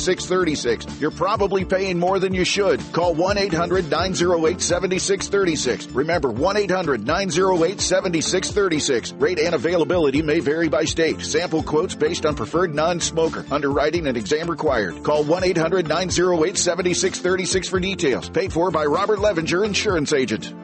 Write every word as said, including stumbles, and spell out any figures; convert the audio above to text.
six three six. You're probably paying more than you should. Call one eight hundred nine oh eight seven six three six. Remember, one eight hundred nine oh eight seven six three six. Rate and availability may vary by state. Sample quotes based on preferred non-smoker. Underwriting and exam required. Call one eight hundred nine oh eight seven six three six for details. Paid for by Robert Levinger, Insurance Agent.